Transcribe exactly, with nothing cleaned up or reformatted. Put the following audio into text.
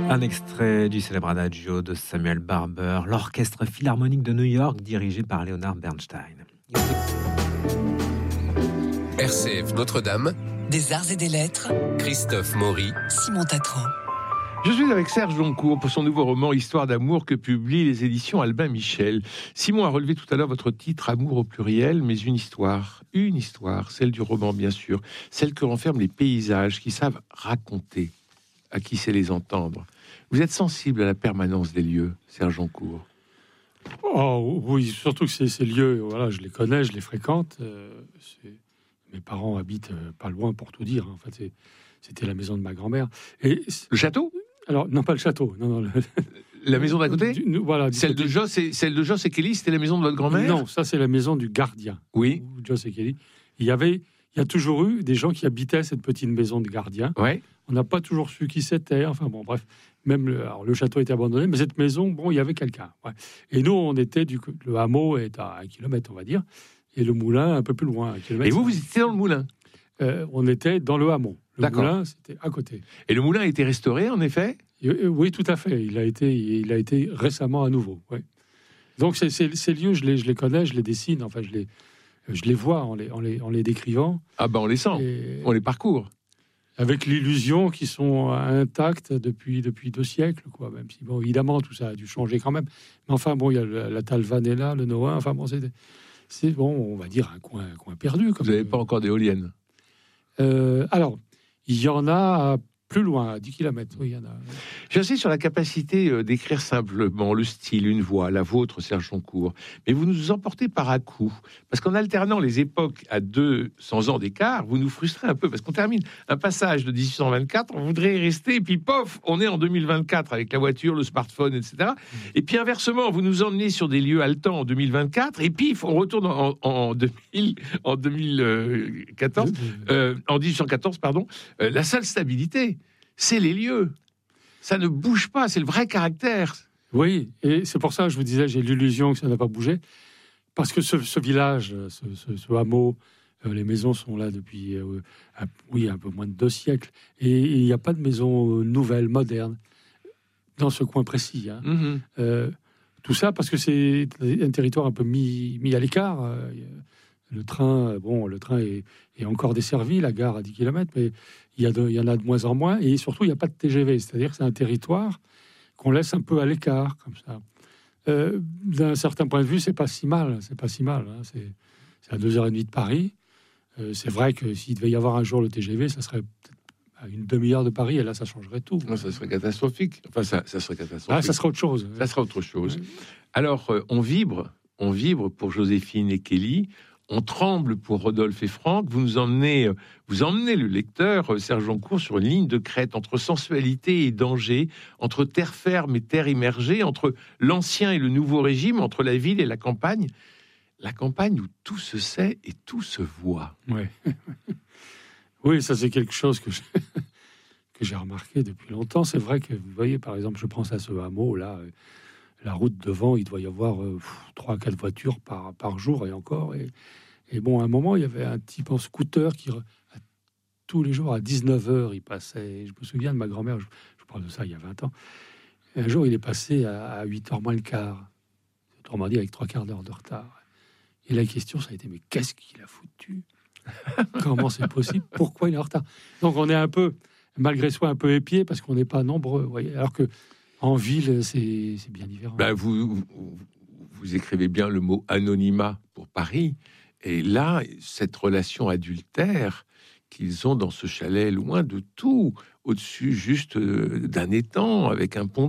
Un extrait du célèbre adagio de Samuel Barber, l'orchestre philharmonique de New York dirigé par Leonard Bernstein. R C F Notre-Dame, des arts et des lettres, Christophe Maury, Simon Tatran. Je suis avec Serge Joncour pour son nouveau roman Histoire d'amour que publient les éditions Albin Michel. Simon a relevé tout à l'heure votre titre Amour au pluriel, mais une histoire, une histoire, celle du roman bien sûr, celle que renferment les paysages qui savent raconter à qui sait les entendre. Vous êtes sensible à la permanence des lieux, Serge Joncour? Oh oui, surtout que ces, ces lieux, voilà, je les connais, je les fréquente. Euh, c'est... Mes parents habitent euh, pas loin, pour tout dire. En fait, c'est... c'était la maison de ma grand-mère. Et le château? Alors, non, pas le château. Non, non, le... La maison d'à côté du, voilà, du celle, côté... de Joss et, celle de Joss et Kelly, c'était la maison de votre grand-mère? Non, ça, c'est la maison du gardien. Oui. Joss et Kelly. Il y avait, il y a toujours eu des gens qui habitaient cette petite maison de gardien. Ouais. On n'a pas toujours su qui c'était. Enfin, bon, bref. Même le, alors, le château était abandonné, mais cette maison, bon, il y avait quelqu'un. Ouais. Et nous, on était du le hameau est à un kilomètre, on va dire, et le moulin un peu plus loin, un kilomètre. Et vous, vous étiez dans le moulin? euh, On était dans le hameau. Le D'accord. moulin, c'était à côté. Et le moulin a été restauré, en effet? Et, oui, tout à fait. Il a été, il a été récemment à nouveau. Ouais. Donc c'est, c'est, ces lieux, je les, je les connais, je les dessine. Enfin, je les, je les vois en les, en les, en les décrivant. Ah ben, on les sent, et, on les parcourt. Avec l'illusion qu'ils sont intacts depuis, depuis deux siècles, quoi. Même si, bon, évidemment, tout ça a dû changer quand même. Mais enfin, bon, il y a la, la Talvanella, le Nohain. Enfin, bon, c'est, c'est bon, on va dire un coin, un coin perdu. Comme vous n'avez pas encore d'éoliennes? euh, Alors, il y en a plus loin, à dix kilomètres. Oui, il y en a. J'insiste sur la capacité d'écrire simplement le style, une voix, la vôtre, Serge Joncour. Mais vous nous emportez par à coup. Parce qu'en alternant les époques à deux cents ans d'écart, vous nous frustrez un peu. Parce qu'on termine un passage de dix-huit cent vingt-quatre, on voudrait y rester, et puis pof, on est en deux mille vingt-quatre avec la voiture, le smartphone, et cetera. Et puis inversement, vous nous emmenez sur des lieux haletants en deux mille vingt-quatre, et puis on retourne en, en, deux mille, en deux mille quatorze, euh, en dix-huit cent quatorze, pardon. Euh, la seule stabilité, c'est les lieux. Ça ne bouge pas, c'est le vrai caractère. Oui, et c'est pour ça que je vous disais, j'ai l'illusion que ça n'a pas bougé. Parce que ce, ce village, ce, ce, ce hameau, euh, les maisons sont là depuis, euh, un, oui, un peu moins de deux siècles. Et il n'y a pas de maison euh, nouvelle, moderne, dans ce coin précis. Hein. Mm-hmm. Euh, tout ça parce que c'est un territoire un peu mis, mis à l'écart. Euh, le train, bon, le train est, est encore desservi, la gare à dix kilomètres, mais il y, a de, il y en a de moins en moins. Et surtout, il n'y a pas de T G V. C'est-à-dire que c'est un territoire qu'on laisse un peu à l'écart, comme ça. Euh, d'un certain point de vue, c'est pas si mal. C'est pas si mal. Hein. C'est, c'est à deux heures et demie de Paris. Euh, c'est vrai que s'il devait y avoir un jour le T G V, ça serait peut-être à une demi-heure de Paris, et là, ça changerait tout. Non, ça serait catastrophique. Enfin, ça, ça serait catastrophique. Ah, ça serait autre chose. Ça serait autre chose. Ouais. Alors, euh, on vibre, on vibre pour Joséphine et Kelly. On tremble pour Rodolphe et Franck. Vous nous emmenez, vous emmenez le lecteur, Serge Joncour, sur une ligne de crête entre sensualité et danger, entre terre ferme et terre immergée, entre l'ancien et le nouveau régime, entre la ville et la campagne. La campagne où tout se sait et tout se voit. Ouais. Oui, ça c'est quelque chose que, je, que j'ai remarqué depuis longtemps. C'est vrai que, vous voyez, par exemple, je pense à ce hameau là, la route devant, il doit y avoir euh, trois, quatre voitures par, par jour et encore. Et, et bon, à un moment, il y avait un type en scooter qui, tous les jours, à dix-neuf heures, il passait. Je me souviens de ma grand-mère, je, je parle de ça il y a vingt ans. Et un jour, il est passé à, à huit heures moins le quart. Autrement dit, avec trois quarts d'heure de retard. Et la question, ça a été, mais qu'est-ce qu'il a foutu? Comment c'est possible? Pourquoi il est en retard? Donc, on est un peu, malgré soi, un peu épié parce qu'on n'est pas nombreux. Vous voyez, alors que en ville, c'est, c'est bien différent. Ben vous, vous, vous écrivez bien le mot anonymat pour Paris. Et là, cette relation adultère qu'ils ont dans ce chalet, loin de tout, au-dessus juste d'un étang, avec un pont